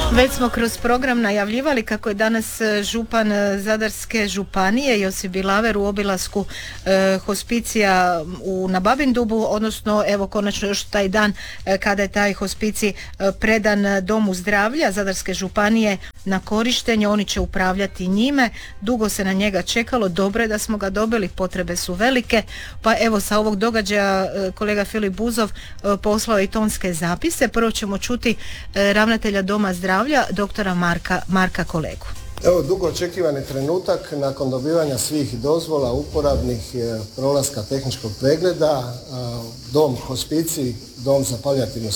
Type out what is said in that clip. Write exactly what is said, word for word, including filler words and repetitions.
Već smo kroz program najavljivali kako je danas župan Zadarske županije Josip Bilaver u obilasku e, hospicija u, na Babindubu, odnosno evo konačno još taj dan e, kada je taj hospicij e, predan Domu zdravlja Zadarske županije na korištenje. Oni će upravljati njime. Dugo se na njega čekalo, dobro je da smo ga dobili, potrebe su velike, pa evo sa ovog događaja e, kolega Filip Buzov e, poslao je i tonske zapise. Prvo ćemo čuti e, ravnatelja Doma zdravlja doktora Marka, Marka Kolegu. Evo dugo očekivani trenutak nakon dobivanja svih dozvola uporabnih, prolaska tehničkog pregleda, dom hospicij, dom za palijativnu